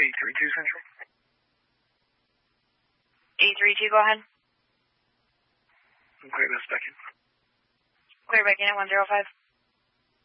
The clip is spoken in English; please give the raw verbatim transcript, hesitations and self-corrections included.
eight three two Central. eight three two, go ahead. Clear this back in. Clear back in at one zero five.